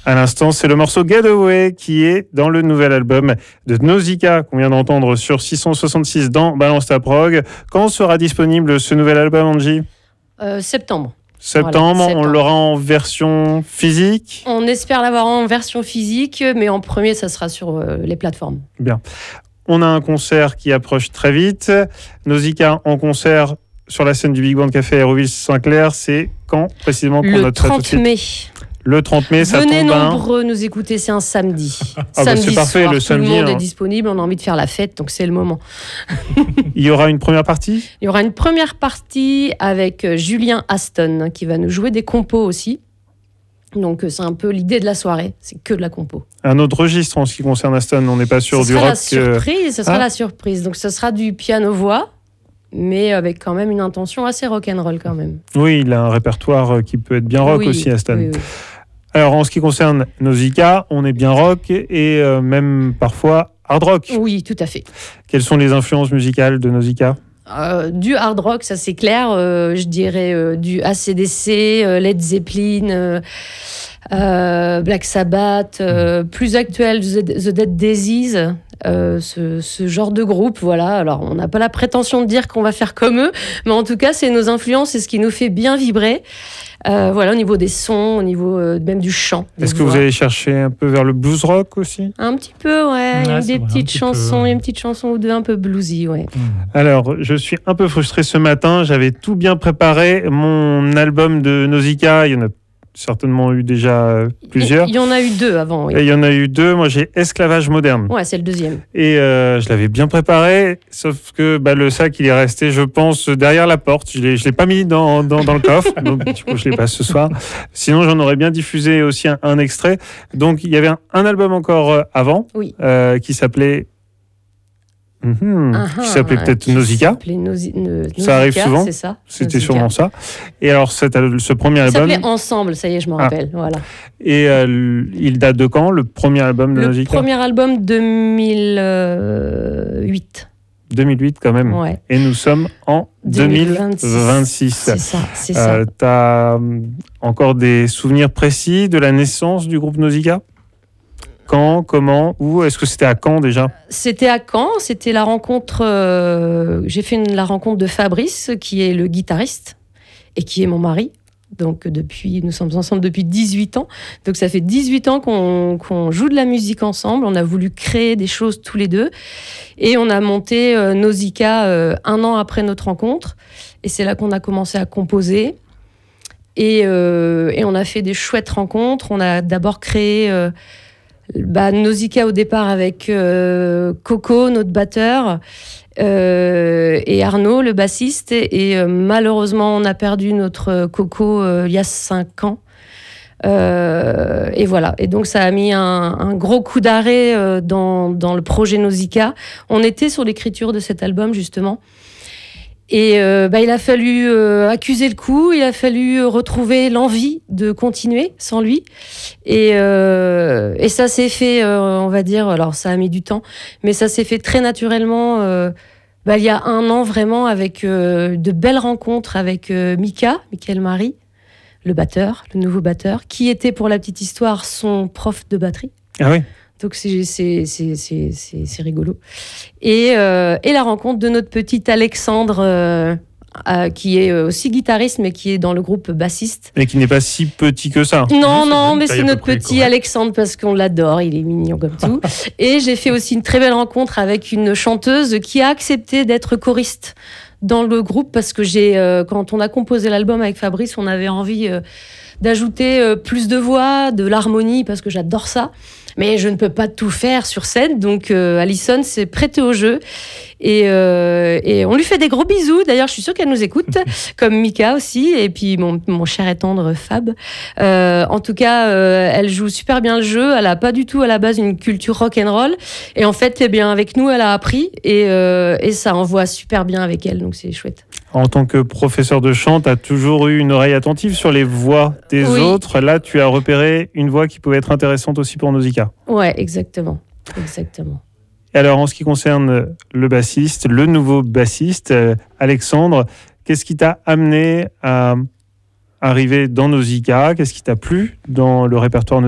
À l'instant, c'est le morceau Getaway qui est dans le nouvel album de Nausicaa qu'on vient d'entendre sur 666 dans Balance ta prog. Quand sera disponible ce nouvel album, Angie ? Septembre. Septembre, voilà, on l'aura en version physique ? On espère l'avoir en version physique, mais en premier, ça sera sur les plateformes. Bien. On a un concert qui approche très vite. Nausicaa en concert sur la scène du Big Band Café Aéroville-Saint-Clair, c'est quand précisément qu'on note ça tout de suite ? Le 30 mai. Le 30 mai, ça tombe. Venez nombreux nous écouter, c'est un samedi. Samedi c'est parfait, soir, le samedi. Tout le monde est disponible, on a envie de faire la fête, donc c'est le moment. Il y aura une première partie ? Il y aura une première partie avec Julien Aston, qui va nous jouer des compos aussi. Donc c'est un peu l'idée de la soirée, c'est que de la compo. Un autre registre en ce qui concerne Aston, on n'est pas sûr du rock. Ce sera la surprise, donc ce sera du piano-voix, mais avec quand même une intention assez rock'n'roll quand même. Oui, il a un répertoire qui peut être bien rock aussi, Aston. Oui. Alors, en ce qui concerne Nausicaa, on est bien rock et même parfois hard rock. Oui, tout à fait. Quelles sont les influences musicales de Nausicaa ? Du hard rock, ça c'est clair. Je dirais du AC/DC, Led Zeppelin, Black Sabbath, plus actuel, The Dead Daisies. Ce genre de groupe, voilà. Alors, on n'a pas la prétention de dire qu'on va faire comme eux, mais en tout cas, c'est nos influences, c'est ce qui nous fait bien vibrer. Voilà, au niveau des sons, au niveau même du chant. Est-ce que vous allez chercher un peu vers le blues rock aussi ? Un petit peu, ouais. Il y a des petites chansons, une petite chanson ou deux un peu bluesy, ouais. Alors, je suis un peu frustré ce matin. J'avais tout bien préparé. Mon album de Nausicaa, il y en a certainement eu déjà plusieurs. Il y en a eu deux avant, oui. Et il y en a eu deux. Moi, j'ai Esclavage moderne. Ouais, c'est le deuxième. Et je l'avais bien préparé, sauf que le sac, il est resté, je pense, derrière la porte. Je l'ai pas mis dans le coffre, donc du coup, je l'ai pas ce soir. Sinon, j'en aurais bien diffusé aussi un extrait. Donc, il y avait un album encore avant, oui. Qui s'appelait... qui s'appelait peut-être Nausicaa. Ça arrive souvent. C'est ça. C'était sûrement ça. Et alors, ce premier album. Ça s'appelait Ensemble, ça y est, je me rappelle. Voilà. Et il date de quand, le premier album de Nausicaa ? Le premier album, 2008. 2008 quand même. Ouais. Et nous sommes en 2026. C'est ça. Tu as encore des souvenirs précis de la naissance du groupe Nausicaa ? Quand, comment, où ? Est-ce que c'était à Caen déjà ? C'était à Caen, c'était la rencontre... j'ai fait la rencontre de Fabrice, qui est le guitariste et qui est mon mari. Donc nous sommes ensemble depuis 18 ans. Donc ça fait 18 ans qu'on joue de la musique ensemble. On a voulu créer des choses tous les deux. Et on a monté Nausicaa 1 an après notre rencontre. Et c'est là qu'on a commencé à composer. Et on a fait des chouettes rencontres. On a d'abord créé... Nausicaa au départ avec Coco, notre batteur, et Arnaud, le bassiste. Et malheureusement, on a perdu notre Coco il y a 5 ans. Et voilà. Et donc, ça a mis un gros coup d'arrêt dans le projet Nausicaa. On était sur l'écriture de cet album, justement. Et il a fallu accuser le coup, il a fallu retrouver l'envie de continuer sans lui. Et ça s'est fait, on va dire, alors ça a mis du temps, mais ça s'est fait très naturellement il y a 1 an vraiment avec de belles rencontres avec Michael Marie, le nouveau batteur, qui était pour la petite histoire son prof de batterie. Ah oui. Donc c'est rigolo. Et la rencontre de notre petit Alexandre, qui est aussi guitariste, mais qui est dans le groupe bassiste. Et qui n'est pas si petit que ça. Non, mais c'est notre petit Alexandre, parce qu'on l'adore, il est mignon comme tout. Et j'ai fait aussi une très belle rencontre avec une chanteuse qui a accepté d'être choriste dans le groupe, parce que quand on a composé l'album avec Fabrice, on avait envie d'ajouter plus de voix, de l'harmonie, parce que j'adore ça. Mais je ne peux pas tout faire sur scène, donc Alison s'est prêtée au jeu. Et on lui fait des gros bisous. D'ailleurs, je suis sûre qu'elle nous écoute, comme Mika aussi, et puis mon cher et tendre Fab. En tout cas, elle joue super bien le jeu. Elle n'a pas du tout à la base une culture rock'n'roll. Et en fait, avec nous, elle a appris. Et ça envoie super bien avec elle, donc c'est chouette. En tant que professeur de chant, tu as toujours eu une oreille attentive sur les voix des autres. Là, tu as repéré une voix qui pouvait être intéressante aussi pour Nausicaa. Ouais, exactement. Et alors, en ce qui concerne le bassiste, le nouveau bassiste, Alexandre, qu'est-ce qui t'a amené à arriver dans Nausicaa ? Qu'est-ce qui t'a plu dans le répertoire Nausicaa ?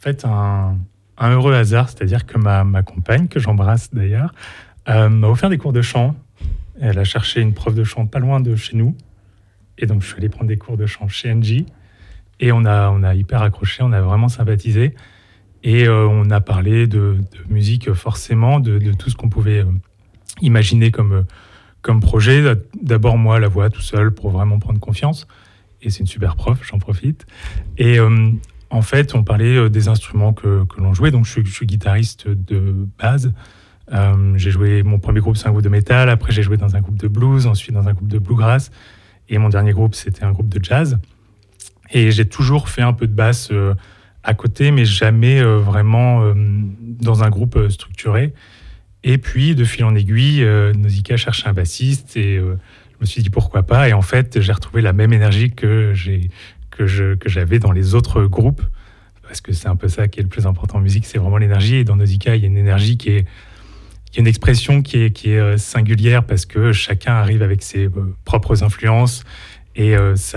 fait, un heureux hasard, c'est-à-dire que ma compagne, que j'embrasse d'ailleurs, m'a offert des cours de chant. Elle a cherché une prof de chant pas loin de chez nous. Et donc, je suis allé prendre des cours de chant chez NJ. Et on a hyper accroché, on a vraiment sympathisé. Et on a parlé de musique, forcément, de tout ce qu'on pouvait imaginer comme projet. D'abord, moi, la voix tout seul, pour vraiment prendre confiance. Et c'est une super prof, j'en profite. Et en fait, on parlait des instruments que l'on jouait. Donc, je suis guitariste de base. J'ai joué, mon premier groupe, c'est un groupe de métal. Après, j'ai joué dans un groupe de blues, ensuite dans un groupe de bluegrass. Et mon dernier groupe, c'était un groupe de jazz. Et j'ai toujours fait un peu de basse à côté, mais jamais vraiment dans un groupe structuré. Et puis, de fil en aiguille, Nausicaa cherchait un bassiste et je me suis dit pourquoi pas. Et en fait, j'ai retrouvé la même énergie que j'avais dans les autres groupes, parce que c'est un peu ça qui est le plus important en musique, c'est vraiment l'énergie. Et dans Nausicaa, il y a une énergie qui est une expression qui est singulière, parce que chacun arrive avec ses propres influences et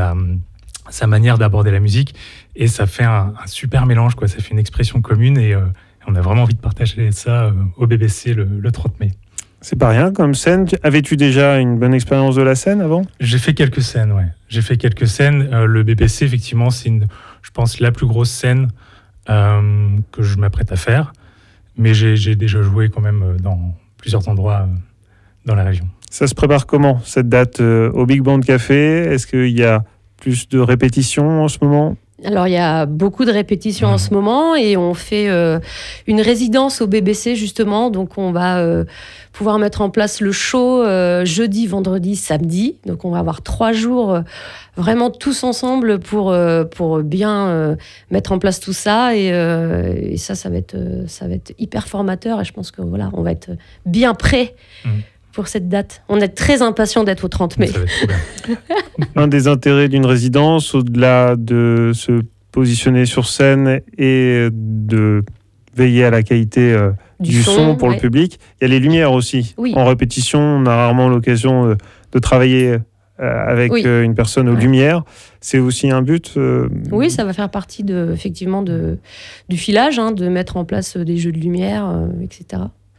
sa manière d'aborder la musique. Et ça fait un super mélange, quoi. Ça fait une expression commune et on a vraiment envie de partager ça au BBC le 30 mai. C'est pas rien comme scène. Avais-tu déjà une bonne expérience de la scène avant ? J'ai fait quelques scènes, ouais. J'ai fait quelques scènes. Le BBC, effectivement, c'est je pense, la plus grosse scène que je m'apprête à faire. Mais j'ai déjà joué quand même dans plusieurs endroits dans la région. Ça se prépare comment, cette date au Big Band Café ? Est-ce qu'il y a plus de répétitions en ce moment ? Alors, il y a beaucoup de répétitions en ce moment et on fait une résidence au BBC, justement. Donc, on va pouvoir mettre en place le show jeudi, vendredi, samedi. Donc, on va avoir 3 jours vraiment tous ensemble pour bien mettre en place tout ça. Et ça va être hyper formateur. Et je pense que voilà, on va être bien prêts pour cette date. On est très impatients d'être au 30 mai. Ça va être trop bien. Un des intérêts d'une résidence, au-delà de se positionner sur scène et de veiller à la qualité du son pour le public, il y a les lumières aussi. Oui. En répétition, on a rarement l'occasion de travailler avec une personne aux lumières. C'est aussi un but Oui, ça va faire partie effectivement du filage, de mettre en place des jeux de lumière, etc.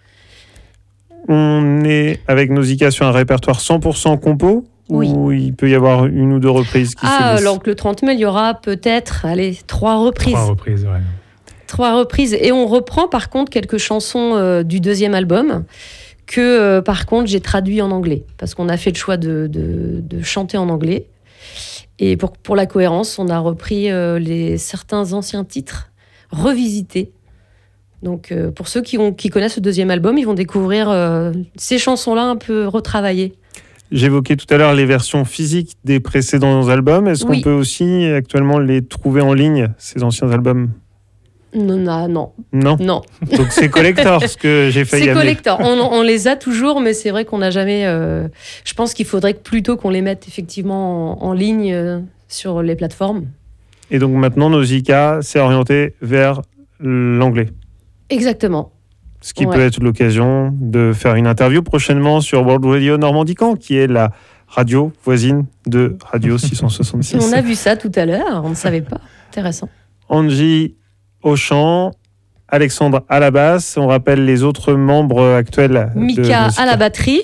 On est avec Nausicaa sur un répertoire 100% compo, ou il peut y avoir 1 ou 2 reprises qui se glissent. Alors que le 30 mai, il y aura peut-être 3 reprises. 3 reprises, ouais. 3 reprises. Et on reprend par contre quelques chansons du 2e album que par contre j'ai traduit en anglais, parce qu'on a fait le choix de chanter en anglais. Et pour la cohérence, on a repris certains anciens titres revisités. Donc, pour ceux qui connaissent le 2e album, ils vont découvrir ces chansons-là un peu retravaillées. J'évoquais tout à l'heure les versions physiques des précédents albums. Est-ce qu'on peut aussi actuellement les trouver en ligne, ces anciens albums ? Non. Donc c'est collector, ce que j'ai failli amener. C'est collector. On les a toujours, mais c'est vrai qu'on n'a jamais... Je pense qu'il faudrait plutôt qu'on les mette effectivement en ligne sur les plateformes. Et donc maintenant, Nausicaa s'est orienté vers l'anglais. Exactement. Ce qui peut être l'occasion de faire une interview prochainement sur World Radio Normandie-Caen, qui est la radio voisine de Radio 666. On a vu ça tout à l'heure, on ne savait pas. Intéressant. Angie au chant, Alexandre à la basse. On rappelle les autres membres actuels. Mika à la batterie,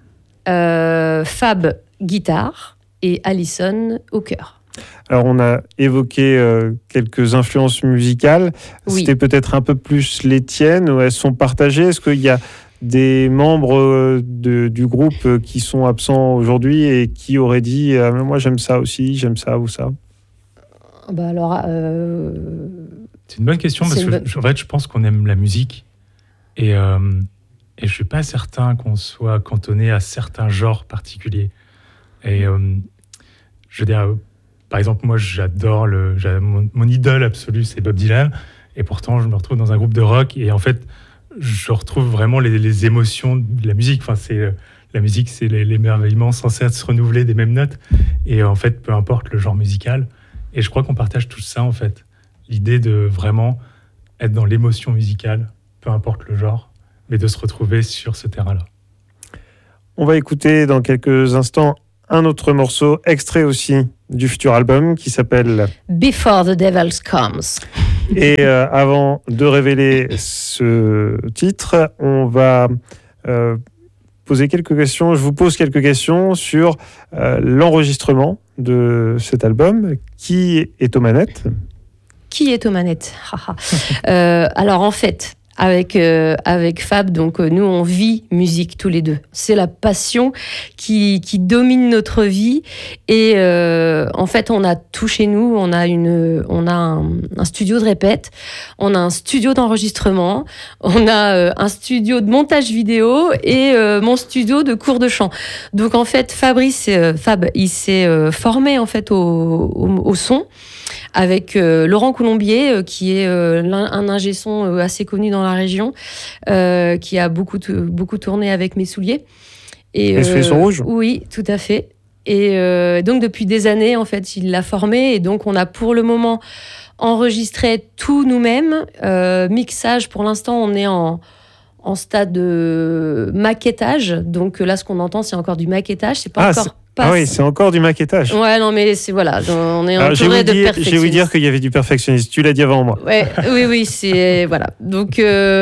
Fab guitare et Alison au chœur. Alors, on a évoqué quelques influences musicales. Oui. C'était peut-être un peu plus les tiennes, ou elles sont partagées ? Est-ce qu'il y a des membres du groupe qui sont absents aujourd'hui et qui auraient dit moi j'aime ça aussi, j'aime ça ou ça ? Alors, c'est une bonne question, parce que en fait, je pense qu'on aime la musique et je ne suis pas certain qu'on soit cantonné à certains genres particuliers. Et je veux dire... Par exemple, moi, j'adore mon idole absolue, c'est Bob Dylan. Et pourtant, je me retrouve dans un groupe de rock. Et en fait, je retrouve vraiment les émotions de la musique. Enfin, la musique, c'est l'émerveillement sans cesse renouvelé des mêmes notes. Et en fait, peu importe le genre musical. Et je crois qu'on partage tout ça, en fait. L'idée de vraiment être dans l'émotion musicale, peu importe le genre, mais de se retrouver sur ce terrain-là. On va écouter dans quelques instants un autre morceau, extrait aussi du futur album, qui s'appelle Before the Devil Comes. Et avant de révéler ce titre, on va poser quelques questions. Je vous pose quelques questions sur l'enregistrement de cet album. Qui est aux manettes ? Qui est aux manettes ? Alors en fait, avec Fab, donc nous on vit musique tous les deux. C'est la passion qui domine notre vie. Et en fait, on a tout chez nous. On a un studio de répète, on a un studio d'enregistrement, on a un studio de montage vidéo et mon studio de cours de chant. Donc en fait, Fab, il s'est formé en fait au son avec Laurent Coulombier, qui est un ingé son assez connu dans la région, qui a beaucoup tourné avec Mes Souliers. Mes Souliers sont rouges ? Oui, tout à fait. Et donc, depuis des années, en fait, il l'a formé. Et donc, on a pour le moment enregistré tout nous-mêmes. Mixage, pour l'instant, on est en stade de maquettage. Donc là, ce qu'on entend, c'est encore du maquettage. C'est pas encore... Ah oui, c'est encore du maquettage. Ouais, non, mais c'est voilà, on est entouré de perfectionnistes. Je vais vous dire qu'il y avait du perfectionniste. Tu l'as dit avant moi. Ouais, oui, c'est voilà. Donc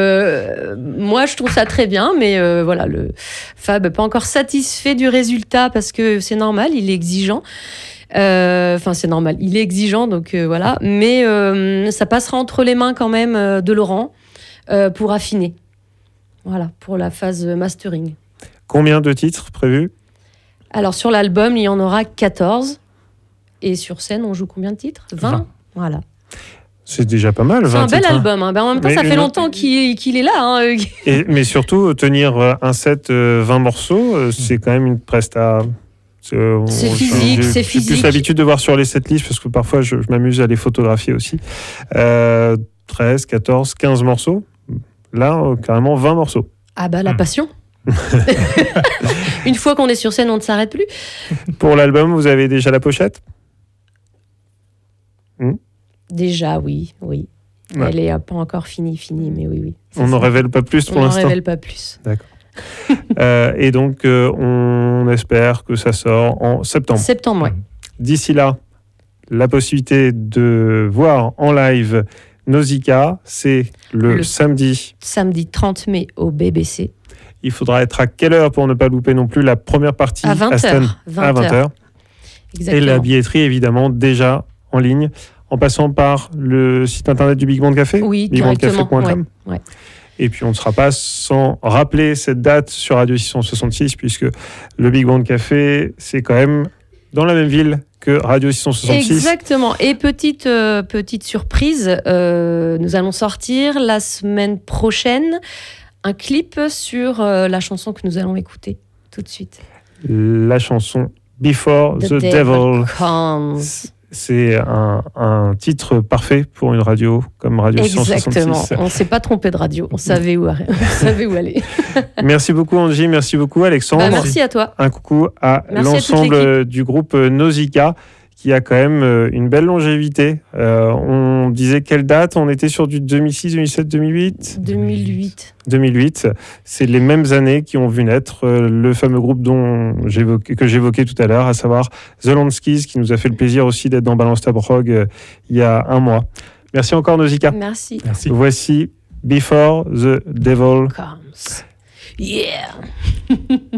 moi, je trouve ça très bien, mais voilà, le Fab n'est pas encore satisfait du résultat parce que c'est normal, il est exigeant. Enfin, c'est normal, il est exigeant, donc voilà. Mais ça passera entre les mains quand même de Laurent pour affiner. Voilà, pour la phase mastering. Combien de titres prévus ? Alors, sur l'album, il y en aura 14. Et sur scène, on joue combien de titres ? 20. Voilà. C'est déjà pas mal, 20 C'est un bel titres, album. Hein. Ben, en même temps, ça fait longtemps qu'il est là. Hein. Mais surtout, tenir un set 20 morceaux, c'est quand même une presta. C'est physique, c'est physique. J'ai plus l'habitude de voir sur les setlists, parce que parfois, je m'amuse à les photographier aussi. 13, 14, 15 morceaux. Là, carrément 20 morceaux. Ah bah, la passion. Une fois qu'on est sur scène, on ne s'arrête plus. Pour l'album, vous avez déjà la pochette ? Déjà, oui. Ouais. Elle n'est pas encore finie, mais oui. On n'en révèle pas plus pour l'instant ? On n'en révèle pas plus. D'accord. Et donc, on espère que ça sort en septembre. Septembre, ouais. D'ici là, la possibilité de voir en live Nausicaa, c'est le samedi. Samedi 30 mai au BBC. Il faudra être à quelle heure pour ne pas louper non plus la première partie à 20h. À 20h. Exactement. Et la billetterie, évidemment, déjà en ligne, en passant par le site internet du Big Band Café. Oui, directement. bigbandcafé.com. Ouais. Et puis, on ne sera pas sans rappeler cette date sur Radio 666, puisque le Big Band Café, c'est quand même dans la même ville que Radio 666. Exactement. Et petite surprise, nous allons sortir la semaine prochaine un clip sur la chanson que nous allons écouter tout de suite. La chanson Before the Devil Comes. C'est un titre parfait pour une radio comme Radio 666. Exactement. On ne s'est pas trompé de radio. On savait où aller. Merci beaucoup Angie, merci beaucoup Alexandre. Merci à toi. Un coucou à l'ensemble du groupe Nausicaa, qui a quand même une belle longévité. On disait quelle date ? On était sur du 2006, 2007, 2008 ? 2008. C'est les mêmes années qui ont vu naître le fameux groupe que j'évoquais tout à l'heure, à savoir The Lanskeys, qui nous a fait le plaisir aussi d'être dans Balance ta Prog il y a un mois. Merci encore Nausicaa. Merci. Voici Before the Devil Comes. Yeah.